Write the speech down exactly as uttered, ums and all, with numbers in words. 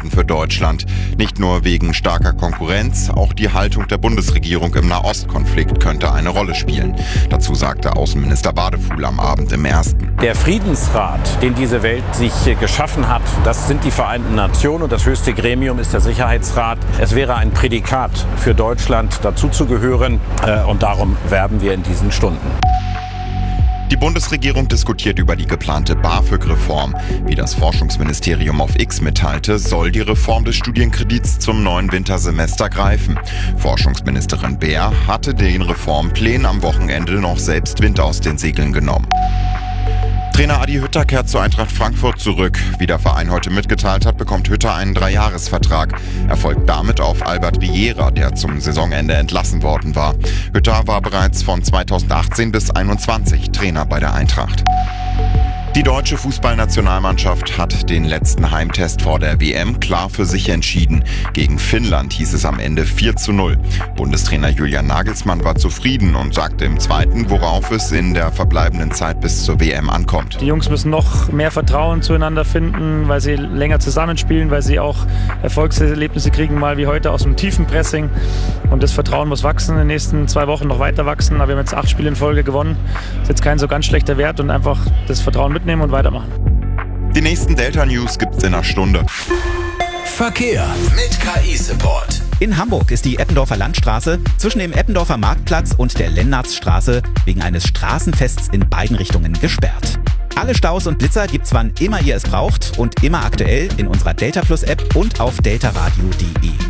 werden für Deutschland. Nicht nur wegen starker Konkurrenz, auch die Haltung der Bundesregierung im Nahostkonflikt könnte eine Rolle spielen. Dazu sagte Außenminister Wadefuhl am Abend im Ersten. Der Friedensrat, den diese Welt sich geschaffen hat, das sind die Vereinten Nationen und das höchste Gremium ist der Sicherheitsrat. Es wäre ein Prädikat für Deutschland, dazuzugehören, äh, und darum werben wir in diesen Stunden. Die Bundesregierung diskutiert über die geplante BAföG-Reform. Wie das Forschungsministerium auf X mitteilte, soll die Reform des Studienkredits zum neuen Wintersemester greifen. Forschungsministerin Beer hatte den Reformplänen am Wochenende noch selbst Wind aus den Segeln genommen. Trainer Adi Hütter kehrt zur Eintracht Frankfurt zurück. Wie der Verein heute mitgeteilt hat, bekommt Hütter einen Dreijahresvertrag. Er folgt damit auf Albert Riera, der zum Saisonende entlassen worden war. Hütter war bereits von zweitausendachtzehn bis einundzwanzig Trainer bei der Eintracht. Die deutsche Fußballnationalmannschaft hat den letzten Heimtest vor der W M klar für sich entschieden. Gegen Finnland hieß es am Ende vier zu null. Bundestrainer Julian Nagelsmann war zufrieden und sagte im Zweiten, worauf es in der verbleibenden Zeit bis zur W M ankommt. Die Jungs müssen noch mehr Vertrauen zueinander finden, weil sie länger zusammenspielen, weil sie auch Erfolgserlebnisse kriegen, mal wie heute aus dem tiefen Pressing. Und das Vertrauen muss wachsen, in den nächsten zwei Wochen noch weiter wachsen. Aber wir haben jetzt acht Spiele in Folge gewonnen. Das ist jetzt kein so ganz schlechter Wert und einfach das Vertrauen mitnehmen und weitermachen. Die nächsten Delta-News gibt's in einer Stunde. Verkehr mit K I-Support. In Hamburg ist die Eppendorfer Landstraße zwischen dem Eppendorfer Marktplatz und der Lennatzstraße wegen eines Straßenfests in beiden Richtungen gesperrt. Alle Staus und Blitzer gibt's, wann immer ihr es braucht und immer aktuell in unserer Delta Plus App und auf deltaradio punkt de.